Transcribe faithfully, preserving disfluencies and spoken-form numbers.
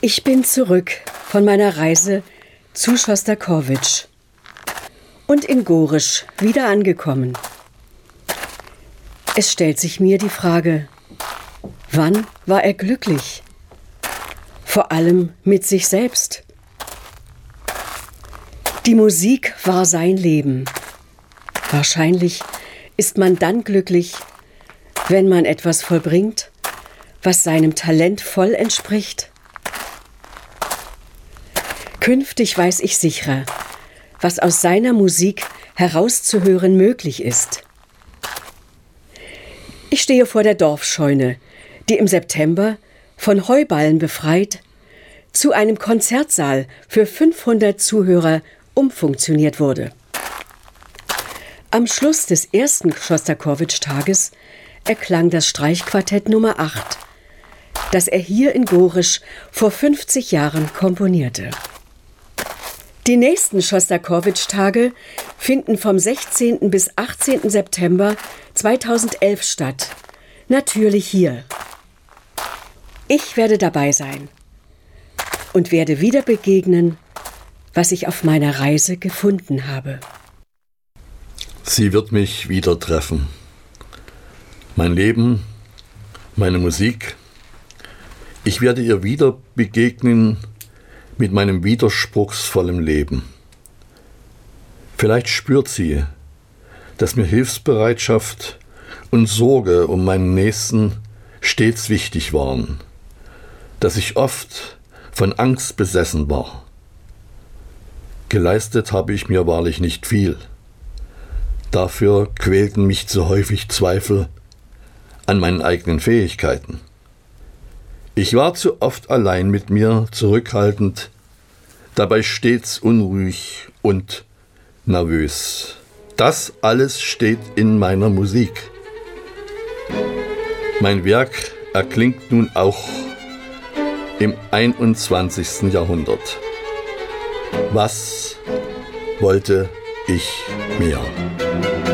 Ich bin zurück von meiner Reise zu Schostakowitsch und in Gorisch wieder angekommen. Es stellt sich mir die Frage, wann war er glücklich? Vor allem mit sich selbst. Die Musik war sein Leben. Wahrscheinlich ist man dann glücklich, wenn man etwas vollbringt, was seinem Talent voll entspricht. Künftig weiß ich sicherer, was aus seiner Musik herauszuhören möglich ist. Ich stehe vor der Dorfscheune, die im September von Heuballen befreit zu einem Konzertsaal für fünfhundert Zuhörer umfunktioniert wurde. Am Schluss des ersten Schostakowitsch-Tages erklang das Streichquartett Nummer acht, das er hier in Gorisch vor fünfzig Jahren komponierte. Die nächsten Schostakowitsch-Tage finden vom sechzehnten bis achtzehnten September zweitausendelf statt. Natürlich hier. Ich werde dabei sein und werde wieder begegnen, was ich auf meiner Reise gefunden habe. Sie wird mich wieder treffen. Mein Leben, meine Musik. Ich werde ihr wieder begegnen mit meinem widerspruchsvollen Leben. Vielleicht spürt sie, dass mir Hilfsbereitschaft und Sorge um meinen Nächsten stets wichtig waren, dass ich oft von Angst besessen war. Geleistet habe ich mir wahrlich nicht viel. Dafür quälten mich zu häufig Zweifel an meinen eigenen Fähigkeiten. Ich war zu oft allein mit mir, zurückhaltend, dabei stets unruhig und nervös. Das alles steht in meiner Musik. Mein Werk erklingt nun auch im einundzwanzigsten Jahrhundert. Was wollte ich mehr?